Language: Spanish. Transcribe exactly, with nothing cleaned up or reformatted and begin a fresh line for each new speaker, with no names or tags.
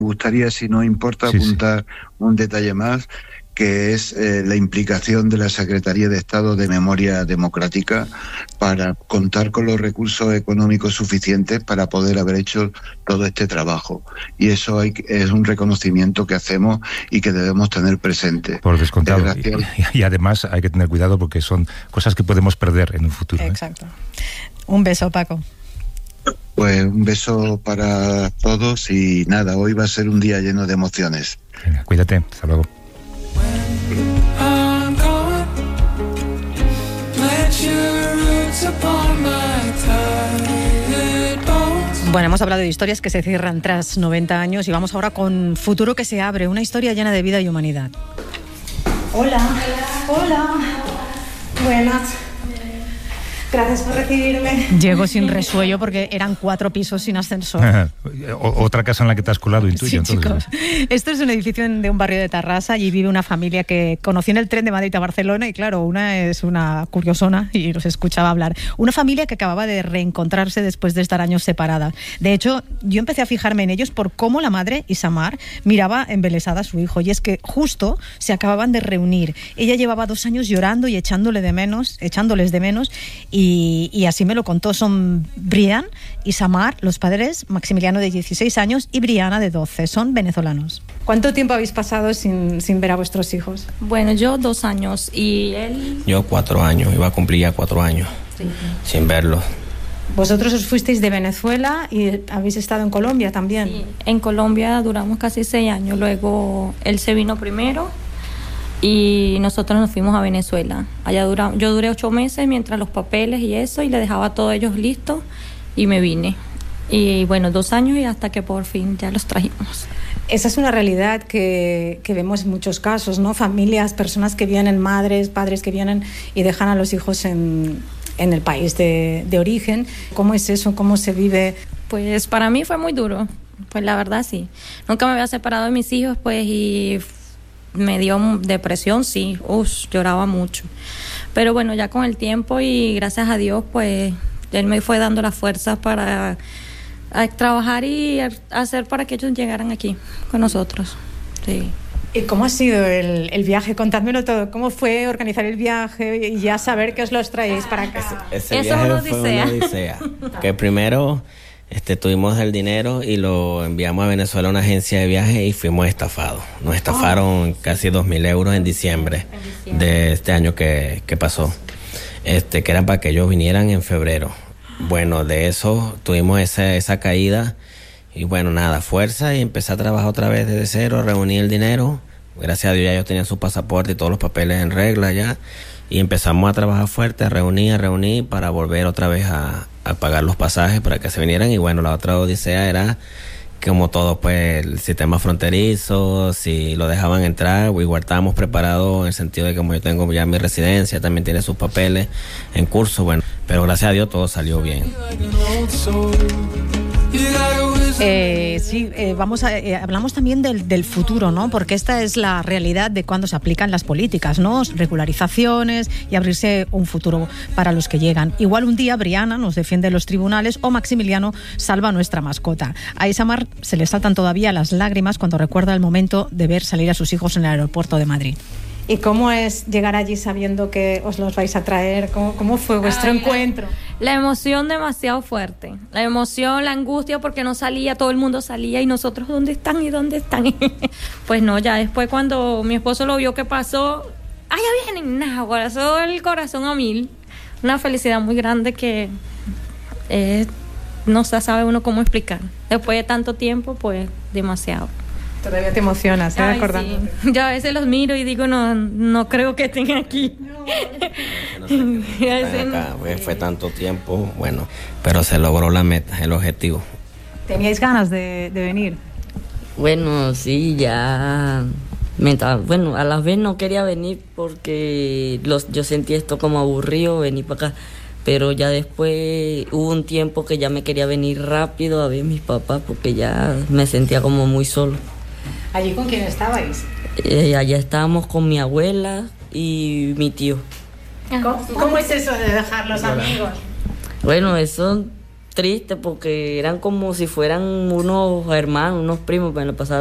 Me gustaría, si no importa,
sí,
apuntar sí. un detalle más, que es eh, la implicación de la Secretaría de Estado de Memoria Democrática para contar con los recursos económicos suficientes para poder haber hecho todo este trabajo. Y eso hay, es un reconocimiento que hacemos y que debemos tener presente.
Por descontado. Y, y además hay que tener cuidado porque son cosas que podemos perder en un futuro.
Exacto. ¿eh? Un beso, Paco.
Pues un beso para todos y nada, hoy va a ser un día lleno de emociones.
Venga, cuídate, hasta luego.
Bueno, hemos hablado de historias que se cierran tras noventa años y vamos ahora con Futuro que se abre, una historia llena de vida y humanidad.
Hola. Hola. Hola. Buenas. Gracias por recibirme.
Llego sin resuello porque eran cuatro pisos sin ascensor.
Otra casa en la que te has colado, intuyo.
Sí,
entonces.
chicos. Esto es un edificio de un barrio de Tarrasa. Allí vive una familia que conocí en el tren de Madrid a Barcelona y claro, una es una curiosona y los escuchaba hablar. Una familia que acababa de reencontrarse después de estar años separada. De hecho, yo empecé a fijarme en ellos por cómo la madre, Isamar, miraba embelesada a su hijo. Y es que justo se acababan de reunir. Ella llevaba dos años llorando y echándole de menos, echándoles de menos y Y, y así me lo contó. Son Brian y Samar, los padres, Maximiliano de dieciséis años y Briana de doce. Son venezolanos. ¿Cuánto tiempo habéis pasado sin, sin ver a vuestros hijos?
Bueno, yo dos años y él...
Yo cuatro años, iba a cumplir ya cuatro años sí. sin verlos.
Vosotros os fuisteis de Venezuela y habéis estado en Colombia también.
Sí, en Colombia duramos casi seis años. Luego él se vino primero y nosotros nos fuimos a Venezuela. Allá dura, yo duré ocho meses mientras los papeles y eso, y le dejaba a todos ellos listos y me vine. Y bueno, dos años y hasta que por fin ya los trajimos.
Esa es una realidad que, que vemos en muchos casos, ¿no? Familias, personas que vienen, madres, padres que vienen y dejan a los hijos en, en el país de, de origen. ¿Cómo es eso? ¿Cómo se vive?
Pues para mí fue muy duro, pues la verdad sí. Nunca me había separado de mis hijos, pues, y me dio depresión, sí, Uf, lloraba mucho. Pero bueno, ya con el tiempo y gracias a Dios, pues él me fue dando la fuerza para a trabajar y a hacer para que ellos llegaran aquí con nosotros. Sí.
¿Y cómo ha sido el, el viaje? Contádmelo todo. ¿Cómo fue organizar el viaje y ya saber que os los traéis para acá?
Ese, ese viaje fue una odisea. Que primero este, tuvimos el dinero y lo enviamos a Venezuela a una agencia de viaje y fuimos estafados. Nos estafaron oh. casi dos mil euros en diciembre, en diciembre de este año que, que pasó. Este, que eran para que ellos vinieran en febrero. Bueno, de eso tuvimos esa, esa caída y bueno, nada, fuerza y empecé a trabajar otra vez desde cero, reuní el dinero. Gracias a Dios ya ellos tenían su pasaporte y todos los papeles en regla ya. Y empezamos a trabajar fuerte, a reunir, a reunir para volver otra vez a, a pagar los pasajes para que se vinieran. Y bueno, la otra odisea era, como todo, pues el sistema fronterizo, si lo dejaban entrar, igual estábamos preparados en el sentido de que como yo tengo ya mi residencia, también tiene sus papeles en curso, bueno, pero gracias a Dios todo salió bien.
Eh, sí, eh, vamos a, eh, hablamos también del, del futuro, ¿no? Porque esta es la realidad de cuando se aplican las políticas, ¿no? Regularizaciones y abrirse un futuro para los que llegan. Igual un día Briana nos defiende en los tribunales o Maximiliano salva a nuestra mascota. A Isamar se le saltan todavía las lágrimas cuando recuerda el momento de ver salir a sus hijos en el aeropuerto de Madrid. ¿Y cómo es llegar allí sabiendo que os los vais a traer? ¿Cómo, cómo fue vuestro Ay, encuentro?
La, la emoción demasiado fuerte. La emoción, la angustia porque no salía, todo el mundo salía y nosotros, ¿dónde están y dónde están? Pues no, ya después cuando mi esposo lo vio que pasó, ¡ay, ya vienen! Nada, corazón, el corazón a mil. Una felicidad muy grande que eh, no sabe uno cómo explicar. Después de tanto tiempo, pues demasiado.
Todavía te emocionas, ¿eh? Acordando.
Sí. Yo a veces los miro y digo, no, no creo que estén aquí.
No, no sé, no acá, fue, fue tanto tiempo, bueno, pero se logró la meta, el objetivo.
¿Teníais ganas de, de venir?
Bueno, sí, ya. Mientras, bueno, a la vez no quería venir porque los, yo sentí esto como aburrido, venir para acá. Pero ya después hubo un tiempo que ya me quería venir rápido a ver a mis papás porque ya me sentía como muy solo.
¿Allí con quién estabais?
Eh, allá estábamos con mi abuela y mi tío.
¿Cómo, ¿Cómo es eso de dejar los amigos?
Bueno, eso triste porque eran como si fueran unos hermanos, unos primos, me lo pasaba